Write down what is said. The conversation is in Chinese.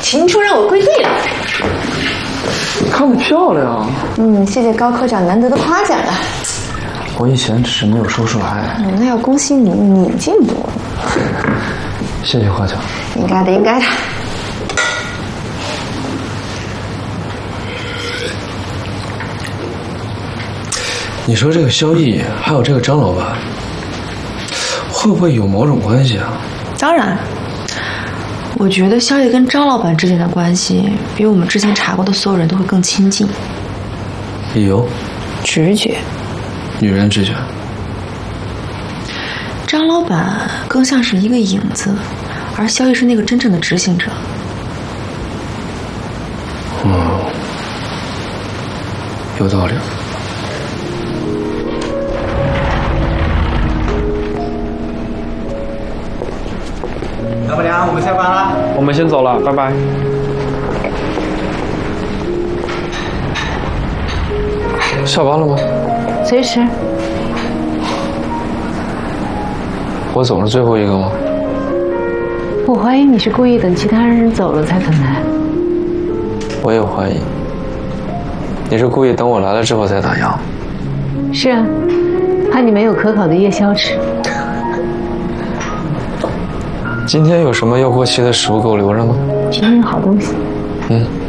秦初让我归队了。 看得漂亮。 谢谢高科长难得的夸奖啊。 我以前只是没有说出来。 那要恭喜你，你进步了。 谢谢夸奖。 应该的，应该的。 你说这个萧毅还有这个张老板，会不会有某种关系啊？ 当然，我觉得萧毅跟张老板之间的关系，比我们之前查过的所有人都会更亲近。 理由？ 直觉。 女人直觉。 张老板更像是一个影子，而萧毅是那个真正的执行者。 有道理。 老板娘，我们下班了。 我们先走了，拜拜。下班了吗？ 随时。 我总是最后一个吗？ 我怀疑你是故意等其他人走了才肯来。 我也怀疑，你是故意等我来了之后再打烊。 是啊，怕你没有可口的夜宵吃。 今天有什么要过期的食物给我留着吗？ 今天有好东西。